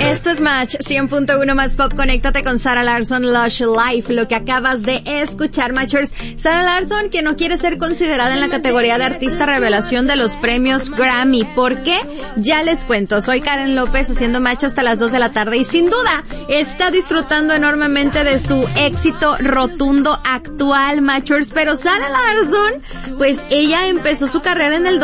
Esto es Match 100.1 más pop. Conéctate con Sarah Larsson, Lush Life. Lo que acabas de escuchar, Matchers. Sarah Larsson, que no quiere ser considerada en la categoría de artista revelación de los premios Grammy. ¿Por qué? Ya les cuento. Soy Karen López haciendo Match hasta las 2 de la tarde y sin duda está disfrutando enormemente de su éxito rotundo actual, Matchers. Pero Sarah Larsson, pues ella empezó su carrera en el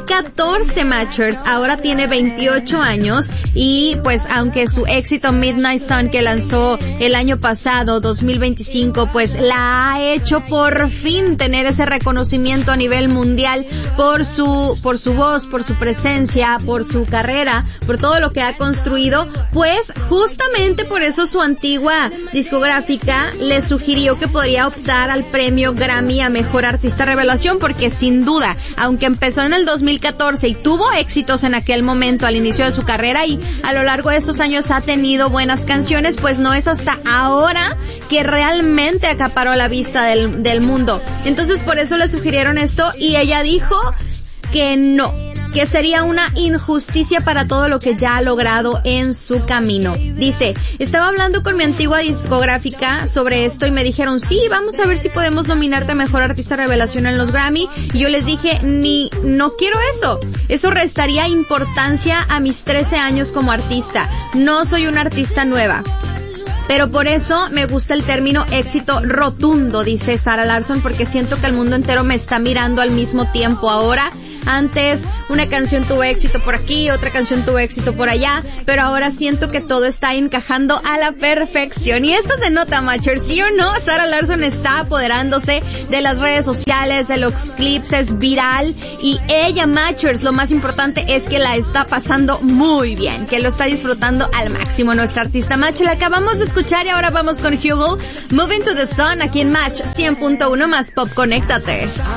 2014, Matchers. Ahora tiene 28 años y pues aunque su éxito Midnight Sun que lanzó el año pasado, 2025, pues la ha hecho por fin tener ese reconocimiento a nivel mundial por su voz, por su presencia, por su carrera, por todo lo que ha construido, pues justamente por eso su antigua discográfica le sugirió que podría optar al premio Grammy a Mejor Artista Revelación, porque sin duda, aunque empezó en el 2014 y tuvo éxitos en aquel momento al inicio de su carrera y a lo largo de estos años ha tenido buenas canciones, pues no es hasta ahora que realmente acaparó la vista del mundo. Entonces por eso le sugirieron esto y ella dijo que no, que sería una injusticia para todo lo que ya ha logrado en su camino. Dice, estaba hablando con mi antigua discográfica sobre esto y me dijeron, sí, vamos a ver si podemos nominarte a Mejor Artista Revelación en los Grammy. Y yo les dije, no quiero eso. Eso restaría importancia a mis 13 años como artista. No soy una artista nueva. Pero por eso me gusta el término éxito rotundo, dice Sarah Larsson, porque siento que el mundo entero me está mirando al mismo tiempo ahora. Antes una canción tuvo éxito por aquí, otra canción tuvo éxito por allá, pero ahora siento que todo está encajando a la perfección. Y esto se nota, Matcher, ¿sí o no? Sarah Larsson está apoderándose de las redes sociales, de los clips, es viral. Y ella, Matchers, lo más importante es que la está pasando muy bien, que lo está disfrutando al máximo. Nuestra artista Match la acabamos de escuchar y ahora vamos con Hugo, Moving to the Sun, aquí en Match 100.1 más pop. Conéctate.